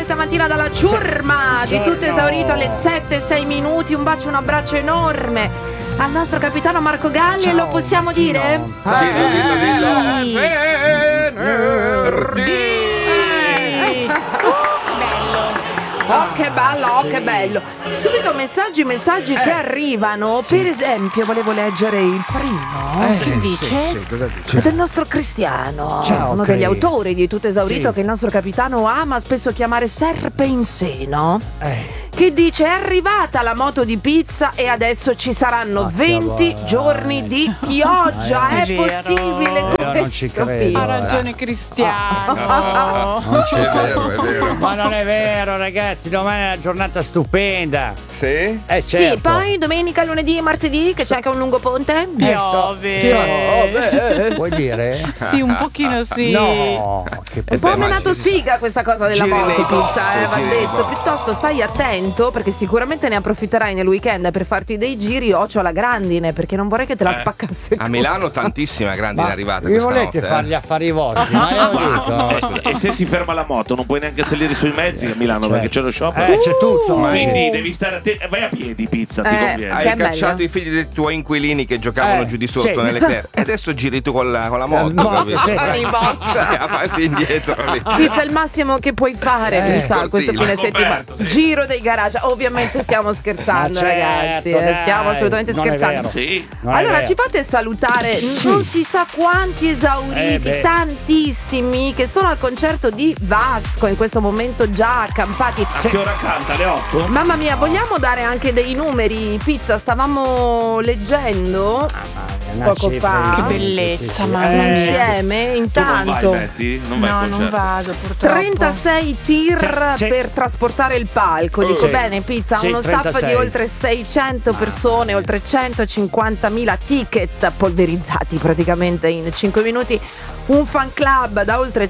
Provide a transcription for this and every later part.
questa mattina dalla ciurma di Tutto Esaurito alle 7:06 minuti. Un bacio, un abbraccio enorme al nostro capitano Marco Galli. Ciao, lo possiamo dire? Oh che bello, oh che bello. Subito messaggi che arrivano. Per esempio volevo leggere il primo. Che dice? Sì, cosa dice? Del nostro Cristiano, uno ok. degli autori di Tutto Esaurito, Sì. che il nostro capitano ama spesso chiamare serpe in seno, che dice: è arrivata la moto di pizza e adesso ci saranno 20 giorni di pioggia. È vero. possibile Io non ci questo, credo. Ha Pizza? ragione Cristiano. Non ci È vero. Ma non è vero, ragazzi, domani è una giornata stupenda. Sì? Certo. Sì, poi domenica, lunedì e martedì, che c'è anche un lungo ponte. Vuoi dire? Sì, un pochino sì. No, che Un po' ma menato ci- sfiga questa cosa della Giri moto nei pizza, box, va giri nei detto. box. Piuttosto stai attento, perché sicuramente ne approfitterai nel weekend per farti dei giri occhio alla grandine, perché non vorrei che te la spaccasse A tu. Milano tantissima grandine Ma arrivata vi questa volete notte, fare gli affari vostri? Ma io dico. E se si ferma la moto non puoi neanche salire sui mezzi a Milano perché c'è lo sciopero. C'è tutto. Quindi devi stare attento. Vai a piedi, pizza, ti conviene. Hai Che cacciato meglio. i figli dei tuoi inquilini che giocavano giù di sotto sì. nelle terre e adesso giri tu con la moto, capito? sì. Nei box. Avanti e indietro lì. Pizza è il massimo che puoi fare, mi sa, questo cortile. fine settimana. Coperto, sì. Giro dei garage. Ovviamente stiamo scherzando, Ma certo, ragazzi. dai, Stiamo assolutamente non è scherzando. vero. Sì. Non è Allora, vero. ci fate salutare non si sa quanti esauriti, beh. tantissimi, che sono al concerto di Vasco in questo momento già accampati. A che ora canta? Alle 8? Mamma mia, vogliamo dare anche dei numeri? Pizza, stavamo leggendo Una poco cifra fa. Che incredibile, bellezza, mamma mia. insieme, Tu non vai, intanto. Betty? Non vai No, al non concerto? vado purtroppo. 36 tir Sì. per trasportare il palco. Dico Sì. bene, Pizza, Sì, uno staff 36. di oltre 600 persone, oltre 150.000 ticket polverizzati praticamente in 5 minuti. Un fan club da oltre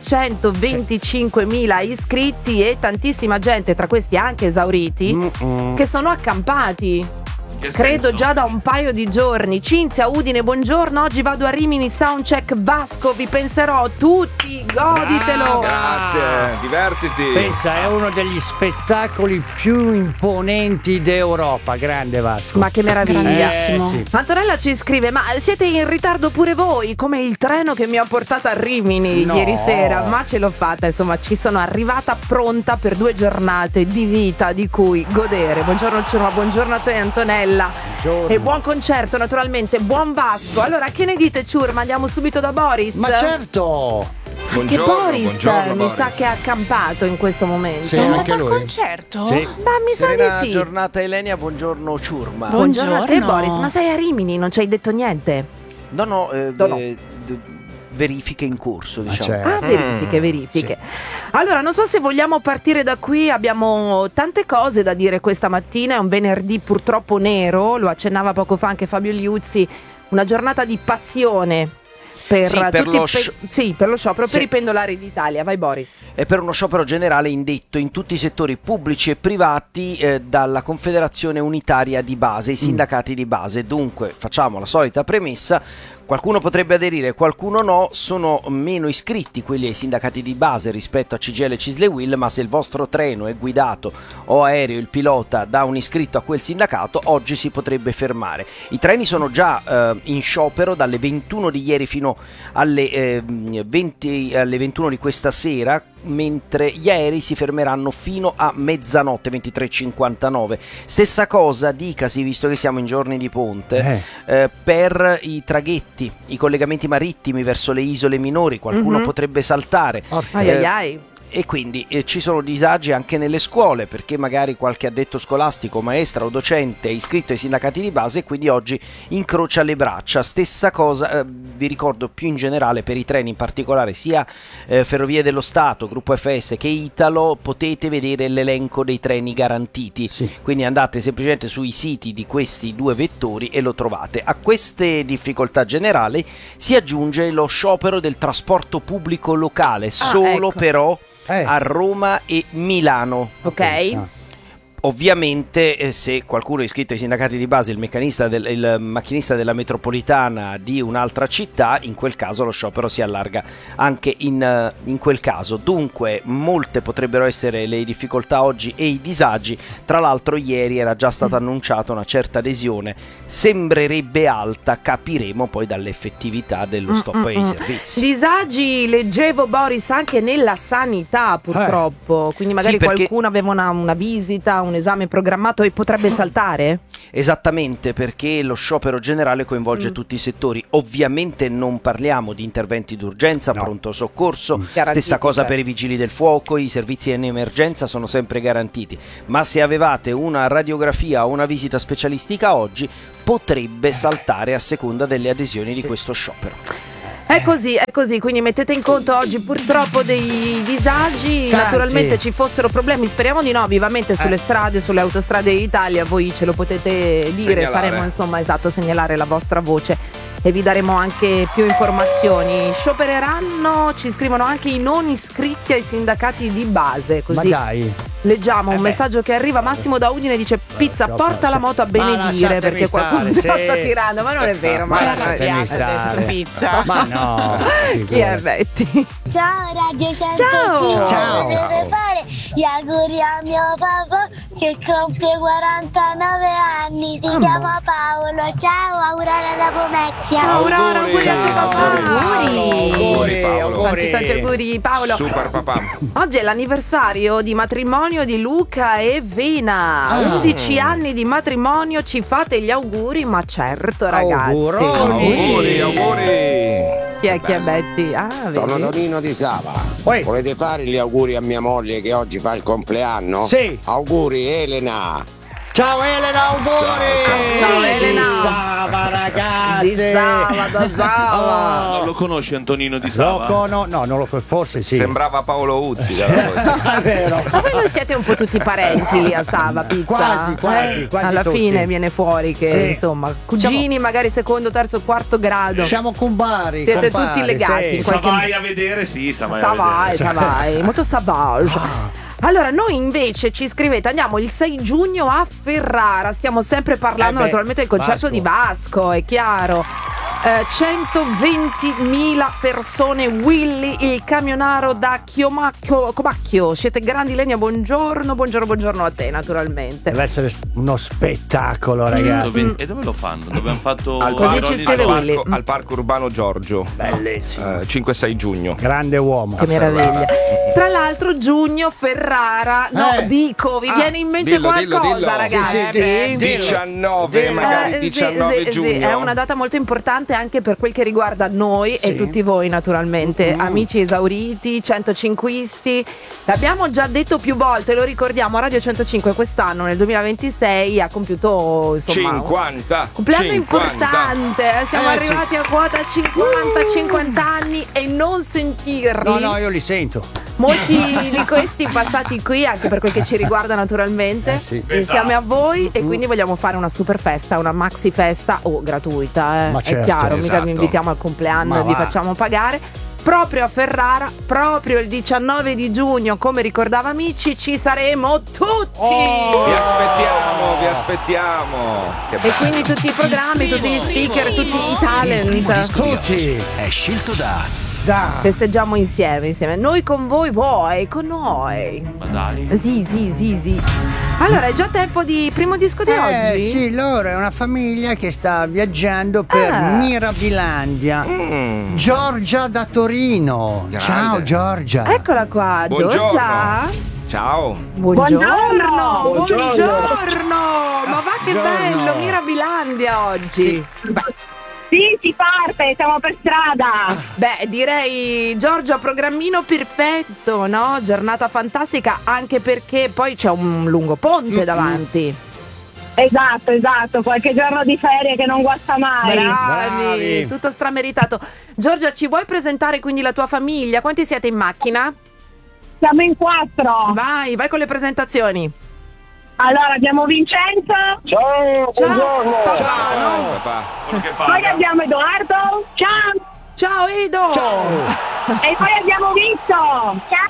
125.000 iscritti e tantissima gente, tra questi anche esauriti, che sono accampati. Che Credo senso? già da un paio di giorni. Cinzia, Udine, buongiorno. Oggi vado a Rimini, soundcheck Vasco. Vi penserò tutti, goditelo. Grazie, divertiti. Pensa, è uno degli spettacoli più imponenti d'Europa. Grande Vasco. Ma che meraviglia. Grandissimo. Sì. Antonella ci scrive: ma siete in ritardo pure voi, come il treno che mi ha portato a Rimini No. ieri sera. Ma ce l'ho fatta, insomma, ci sono arrivata pronta per 2 giornate di vita di cui godere. Buongiorno Ciurma, buongiorno a te Antonella. Buongiorno. E buon concerto naturalmente, buon Vasco. Allora, che ne dite Ciurma? Andiamo subito da Boris? Ma certo. Che Buongiorno, Boris buongiorno, mi Boris. sa che è accampato in questo momento. Sì, È anche andato al lui. concerto? Sì. Ma mi sa Serena di sì. giornata Elenia, buongiorno Ciurma. Buongiorno a te Buongiorno. Boris, ma sei a Rimini, non ci hai detto niente? No, No. verifiche in corso, diciamo. certo. Ah, verifiche. Allora, non so se vogliamo partire da qui, abbiamo tante cose da dire questa mattina, è un venerdì purtroppo nero, lo accennava poco fa anche Fabio Liuzzi, una giornata di passione per Sì, per tutti lo per lo sciopero, Sì. per i pendolari d'Italia. Vai Boris. È per uno sciopero generale indetto in tutti i settori pubblici e privati dalla Confederazione Unitaria di Base, i sindacati di base. Dunque, facciamo la solita premessa. Qualcuno potrebbe aderire, qualcuno no, sono meno iscritti quelli ai sindacati di base rispetto a CGIL e CISL-UIL, ma se il vostro treno è guidato o aereo, il pilota, da un iscritto a quel sindacato, oggi si potrebbe fermare. I treni sono già in sciopero dalle 21 di ieri fino alle 21 di questa sera, mentre gli aerei si fermeranno fino a mezzanotte 23:59. Stessa cosa dicasi, visto che siamo in giorni di ponte, per i traghetti, i collegamenti marittimi verso le isole minori. Qualcuno potrebbe saltare. Ai ai ai. E quindi ci sono disagi anche nelle scuole, perché magari qualche addetto scolastico, maestra o docente è iscritto ai sindacati di base e quindi oggi incrocia le braccia. Stessa cosa, vi ricordo più in generale per i treni, in particolare sia Ferrovie dello Stato, Gruppo FS che Italo, potete vedere l'elenco dei treni garantiti. Sì. Quindi andate semplicemente sui siti di questi due vettori e lo trovate. A queste difficoltà generali si aggiunge lo sciopero del trasporto pubblico locale, solo ecco. però a Roma e Milano. Ok. Ovviamente se qualcuno è iscritto ai sindacati di base, il macchinista della metropolitana di un'altra città, in quel caso lo sciopero si allarga anche in quel caso. Dunque molte potrebbero essere le difficoltà oggi e i disagi. Tra l'altro ieri era già stata annunciata una certa adesione, sembrerebbe alta, capiremo poi dall'effettività dello stop ai servizi. Disagi, leggevo Boris, anche nella sanità purtroppo, quindi magari Sì, perché qualcuno aveva una visita, un esame programmato e potrebbe saltare? Esattamente, perché lo sciopero generale coinvolge tutti i settori. Ovviamente non parliamo di interventi d'urgenza, pronto soccorso, stessa cosa per i vigili del fuoco, i servizi in emergenza sono sempre garantiti, ma se avevate una radiografia o una visita specialistica oggi potrebbe saltare a seconda delle adesioni di questo sciopero. È così, quindi mettete in conto oggi purtroppo dei disagi. Tanti. Naturalmente ci fossero problemi, speriamo di no, vivamente sulle strade, sulle autostrade d'Italia, voi ce lo potete dire, Segnalare. saremo segnalare la vostra voce e vi daremo anche più informazioni. Sciopereranno, ci scrivono anche i non iscritti ai sindacati di base, così Ma dai. leggiamo un messaggio che arriva. Massimo da Udine dice: Pizza, porta la moto a benedire, perché qualcuno te lo sta tirando, ma non è vero, Ma Massimo. lasciatemi stare. Pizza. Ma no. Chi è Betty? Ciao Radio 105, Ciao. potete fare gli auguri a mio papà che compie 49 anni, si chiama Paolo. Ciao, Aurora da Pomezia. Aurora, auguri a tuo papà. Auguri, Paolo. Tanti auguri Paolo. Super papà. Oggi è l'anniversario di matrimonio di Luca e Vena. 11 anni di matrimonio, ci fate gli auguri? Ma certo, ragazzi. Auguri. Chi è Betty? Ah, Sono vedi? Tonino di Sava. Oi. Volete fare gli auguri a mia moglie che oggi fa il compleanno? Sì. Auguri Elena. Ciao Elena, auguri! Ciao, Elena. Di Sava, ragazzi! Di Sava, da Sava. Non lo conosci Antonino di Sava? No, non lo forse sì. Sembrava Paolo Uzzi. dalla voce. È vero. Ma voi non siete un po' tutti parenti lì a Sava, Pizza? Quasi Alla tutti. fine viene fuori che, Sì. insomma, cugini magari secondo, terzo, quarto grado. Siamo cumbari. Siete compari, tutti legati sì. in qualche Savai a vedere, sì, Savai a Savai, vedere. Savai, molto savage. Allora, noi invece ci scrivete, andiamo il 6 giugno a Ferrara, stiamo sempre parlando naturalmente del concerto di Vasco, è chiaro. 120.000 persone, Willy il camionaro da Comacchio. Siete grandi, Lenia, buongiorno a te naturalmente. Deve essere uno spettacolo, ragazzi. E dove lo fanno? Dove hanno fatto Così ci scrive Willy. Al Parco Urbano Giorgio. Bellissimo. 5-6 giugno. Grande uomo. Che meraviglia. Tra l'altro giugno Ferrara, vi viene in mente dillo, qualcosa, dillo. ragazzi? Sì. 19, magari 19 giugno. Sì, è una data molto importante anche per quel che riguarda noi e tutti voi naturalmente, amici esauriti, 105isti. L'abbiamo già detto più volte, lo ricordiamo, Radio 105 quest'anno nel 2026 ha compiuto insomma 50 compleanno 50. importante, siamo arrivati a quota 50 anni e non sentirli. No, io li sento. Molti di questi passati qui, anche per quel che ci riguarda naturalmente, sì. insieme a voi, e quindi vogliamo fare una super festa, una maxi festa gratuita, Ma è certo, chiaro, mica esatto. vi invitiamo al compleanno Ma e vi va. facciamo pagare. Proprio a Ferrara, proprio il 19 di giugno, come ricordava Amici, ci saremo tutti! Vi aspettiamo. Che E quindi tutti i programmi, tutti gli speaker, tutti i talent. Tutti. È scelto da Festeggiamo insieme. Noi con voi con noi. Ma dai. Sì. Allora, è già tempo di primo disco di oggi? Sì, loro è una famiglia che sta viaggiando per Mirabilandia. Giorgia da Torino. Grande. Ciao Giorgia. Eccola qua, Buongiorno. Giorgia. Ciao. Buongiorno. Ma va che Buongiorno. bello, Mirabilandia oggi. Sì, si parte, siamo per strada. Beh, direi Giorgia, programmino perfetto, no? Giornata fantastica, anche perché poi c'è un lungo ponte davanti. Esatto, qualche giorno di ferie che non guasta mai. Bravi, tutto strameritato. Giorgia, ci vuoi presentare quindi la tua famiglia? Quanti siete in macchina? Siamo in 4. Vai con le presentazioni. Allora abbiamo Vincenzo. Ciao, buongiorno. Ciao. Papà. Quello che Poi paga. abbiamo Edoardo. Ciao. Ciao Edo. E poi abbiamo Vitto. Ciao.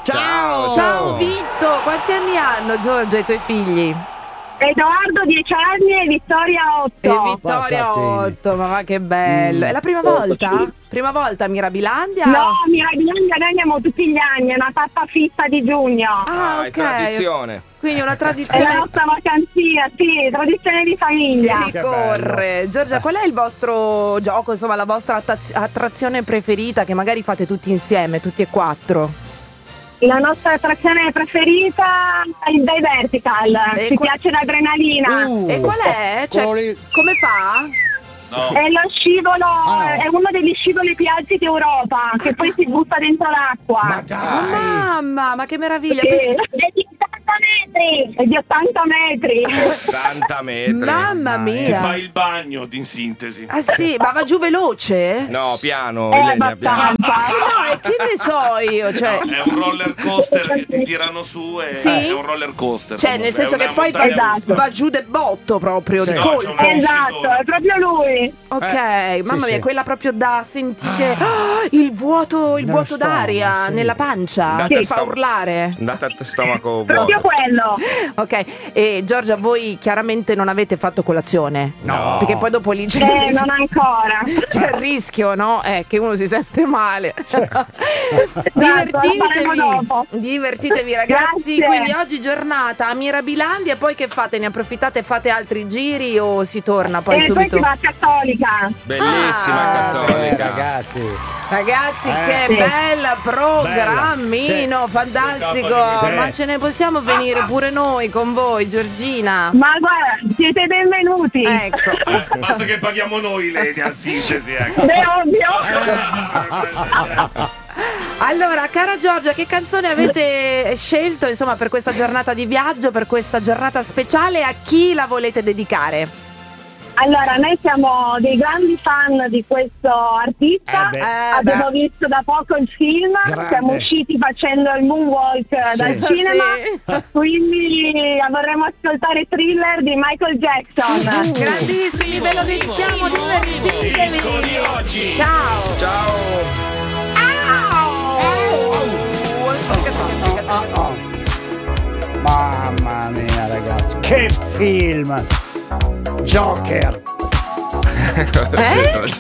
Ciao Vitto, quanti anni hanno Giorgia e i tuoi figli? Edoardo 10 anni e Vittoria 8. E Vittoria 8, ma va che bello. È la prima volta? Prima volta a Mirabilandia? No, Mirabilandia noi andiamo tutti gli anni, è una tappa fissa di giugno. Ah, È ok. tradizione. Quindi una È tradizione la nostra vacanzia, sì, tradizione di famiglia. che ricorre. Giorgia, qual è il vostro gioco, insomma, la vostra attrazione preferita che magari fate tutti insieme, tutti e quattro? La nostra attrazione preferita è il Day Vertical, E ci piace l'adrenalina. E qual è? Cioè, come fa? No. È lo scivolo, no. è uno degli scivoli più alti d'Europa, che poi si butta dentro l'acqua. Ma Oh, dai! mamma, ma che meraviglia! Sì. È di 80 metri! È di 80 metri! 80 metri. Mamma Ti mia! fai il bagno, in sintesi. Ah sì, ma va giù veloce? No, piano, È Ilenia, piano. abbastanza. No, e che ne so io, cioè... No, è un roller coaster che ti tirano su e Sì? è un roller coaster. Cioè, nel comunque, senso è che una poi montagna Esatto. va giù de botto proprio, Sì. di No, colpo. c'è una Esatto, discesa. è proprio lui! Ok, mamma mia, sì. quella proprio da sentire il vuoto Nello d'aria stomaco, sì. nella pancia Andate che a fa stomaco. urlare. Andate a stomaco Proprio vuoto. quello! Ok, e Giorgia, voi chiaramente non avete fatto colazione? No. Perché poi dopo lì c'è, Non ancora! c'è il rischio, no? Che uno si sente male. lo faremo dopo. Divertitevi ragazzi. Grazie. Quindi oggi giornata a Mirabilandia e poi che fate? Ne approfittate e fate altri giri o si torna poi E poi subito? si va a Cattolica! Bellissima Ah, cattolica. Ragazzi. Ragazzi, che Sì. bel programmino, fantastico! Sì. Ma ce ne possiamo venire pure noi con voi, Giorgina? Ma guarda, siete benvenuti! Ecco. Basta che paghiamo noi, Ilenia, in sintesi, ecco. È ovvio! Allora, cara Giorgia, che canzone avete scelto, insomma, per questa giornata di viaggio, per questa giornata speciale? A chi la volete dedicare? Allora, noi siamo dei grandi fan di questo artista, abbiamo visto da poco il film, Grande. siamo usciti facendo il moonwalk dal cinema, Sì. quindi vorremmo ascoltare Thriller di Michael Jackson. Grandissimi, ve lo dedichiamo, divertitevi! Ciao! Ciao. Mamma mia, ragazzi, che film! Joker!